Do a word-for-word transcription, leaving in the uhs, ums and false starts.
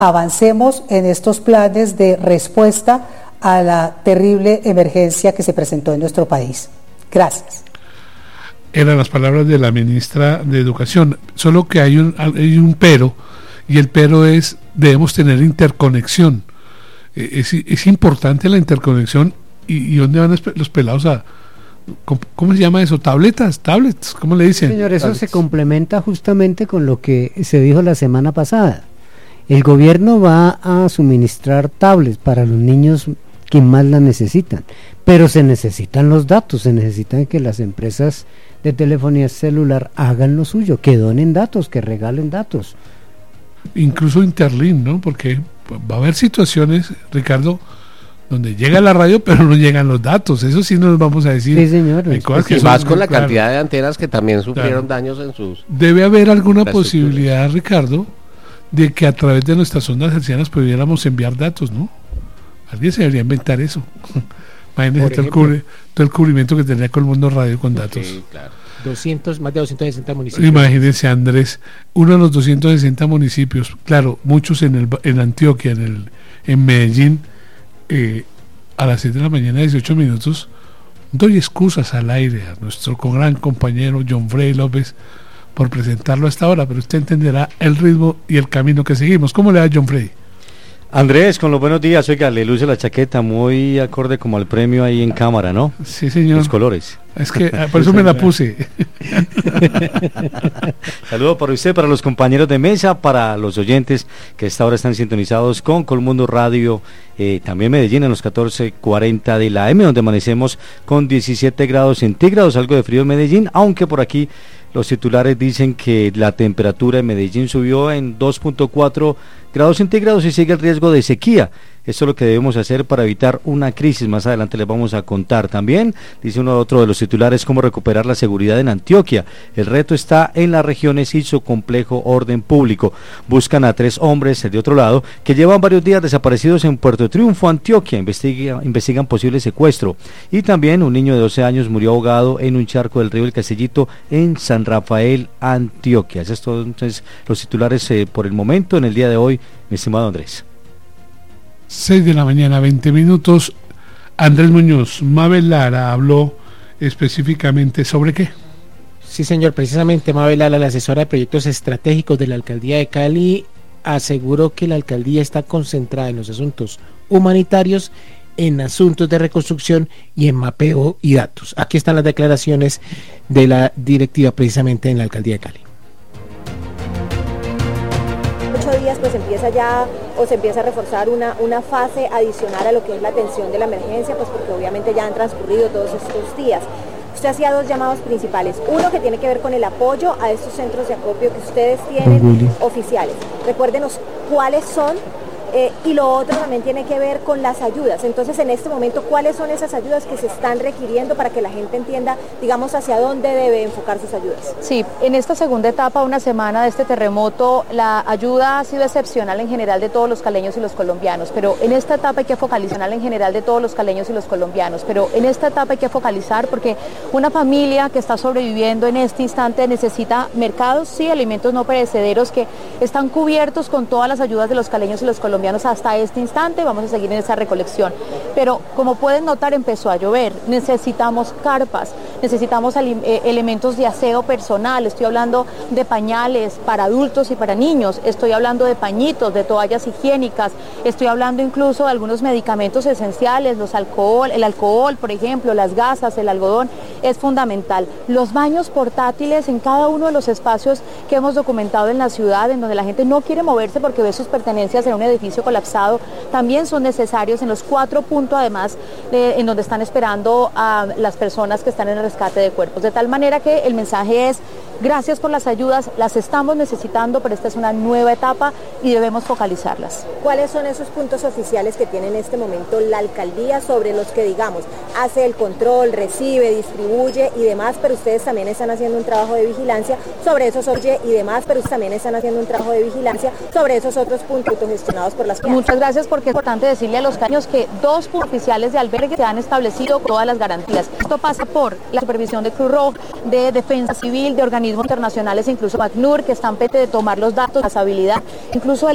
avancemos en estos planes de respuesta a la terrible emergencia que se presentó en nuestro país. Gracias. Eran las palabras de la ministra de Educación, solo que hay un, hay un pero, y el pero es, debemos tener interconexión. Es, es importante la interconexión, y, y ¿dónde van los pelados a...? ¿Cómo se llama eso? ¿Tabletas? ¿Tablets? ¿Cómo le dicen? Señor, eso Tablets. Se complementa justamente con lo que se dijo la semana pasada. El gobierno va a suministrar tablets para los niños que más la necesitan, pero se necesitan los datos, se necesitan que las empresas de telefonía celular hagan lo suyo, que donen datos, que regalen datos. Incluso Interlink, ¿no? Porque va a haber situaciones, Ricardo, donde llega la radio pero no llegan los datos, eso sí nos vamos a decir. Sí, señor. Hay cosas que más con la claro. cantidad de antenas que también sufrieron claro. daños en sus... Debe haber alguna posibilidad, Ricardo, de que a través de nuestras ondas hercianas pudiéramos enviar datos, ¿no? Alguien se debería inventar eso. Imagínense todo el, cubre, todo el cubrimiento que tenía con el mundo radio con datos. Okay, claro. doscientos, más de doscientos sesenta municipios. Imagínense, Andrés, uno de los doscientos sesenta municipios, claro, muchos en el en Antioquia, en el en Medellín, eh, a las seis de la mañana, dieciocho minutos, doy excusas al aire a nuestro gran compañero John Frey López por presentarlo a esta hora, pero usted entenderá el ritmo y el camino que seguimos. ¿Cómo le da, John Frey? Andrés, con los buenos días, oiga, le luce la chaqueta muy acorde como al premio ahí en cámara, ¿no? Sí, señor. Los colores. Es que por eso me la puse. Saludo para usted, para los compañeros de mesa, para los oyentes que a esta hora están sintonizados con Colmundo Radio, eh, también Medellín en los catorce cuarenta de la M, donde amanecemos con diecisiete grados centígrados, algo de frío en Medellín, aunque por aquí los titulares dicen que la temperatura en Medellín subió en dos punto cuatro grados centígrados y sigue el riesgo de sequía. Esto es lo que debemos hacer para evitar una crisis. Más adelante les vamos a contar. También dice uno otro de los titulares cómo recuperar la seguridad en Antioquia. El reto está en las regiones y su complejo orden público. Buscan a tres hombres de otro lado que llevan varios días desaparecidos en Puerto Triunfo, Antioquia. Investiga, investigan posible secuestro. Y también un niño de doce años murió ahogado en un charco del río El Castillito en San Rafael, Antioquia. Esos son entonces los titulares eh, por el momento en el día de hoy, mi estimado Andrés. seis de la mañana, veinte minutos. Andrés Muñoz, Mabel Lara habló específicamente sobre qué. Sí, señor, precisamente Mabel Lara, la asesora de proyectos estratégicos de la Alcaldía de Cali, aseguró que la Alcaldía está concentrada en los asuntos humanitarios, en asuntos de reconstrucción y en mapeo y datos. Aquí están las declaraciones de la directiva precisamente en la Alcaldía de Cali. Días pues empieza ya o se empieza a reforzar una, una fase adicional a lo que es la atención de la emergencia, pues porque obviamente ya han transcurrido todos estos días. Usted hacía dos llamados principales, uno que tiene que ver con el apoyo a estos centros de acopio que ustedes tienen oficiales. Recuérdenos cuáles son. Eh, y lo otro también tiene que ver con las ayudas. Entonces, en este momento, ¿cuáles son esas ayudas que se están requiriendo para que la gente entienda, digamos, hacia dónde debe enfocar sus ayudas? Sí, en esta segunda etapa, una semana de este terremoto, la ayuda ha sido excepcional en general de todos los caleños y los colombianos, pero en esta etapa hay que focalizar en general de todos los caleños y los colombianos, pero en esta etapa hay que focalizar porque una familia que está sobreviviendo en este instante necesita mercados, sí, alimentos no perecederos que están cubiertos con todas las ayudas de los caleños y los colombianos hasta este instante. Vamos a seguir en esa recolección, pero como pueden notar empezó a llover, necesitamos carpas, necesitamos eh, elementos de aseo personal, estoy hablando de pañales para adultos y para niños, estoy hablando de pañitos, de toallas higiénicas, estoy hablando incluso de algunos medicamentos esenciales, los alcohol, el alcohol por ejemplo, las gasas, el algodón, es fundamental. Los baños portátiles en cada uno de los espacios que hemos documentado en la ciudad, en donde la gente no quiere moverse porque ve sus pertenencias en un edificio colapsado, también son necesarios en los cuatro puntos además de, en donde están esperando a las personas que están en el rescate de cuerpos, de tal manera que el mensaje es gracias por las ayudas, las estamos necesitando, pero esta es una nueva etapa y debemos focalizarlas. ¿Cuáles son esos puntos oficiales que tiene en este momento la alcaldía sobre los que, digamos, hace el control, recibe, distribuye y demás, pero ustedes también están haciendo un trabajo de vigilancia sobre esos oye y demás, pero ustedes también están haciendo un trabajo de vigilancia sobre esos otros puntos autogestionados por las clases? Muchas gracias, porque es importante decirle a los caños que dos oficiales de albergue se han establecido con todas las garantías. Esto pasa por la supervisión de Cruz Roja, de Defensa Civil, de organismos internacionales, incluso ACNUR, que están pendientes de tomar los datos, la habilidad, incluso el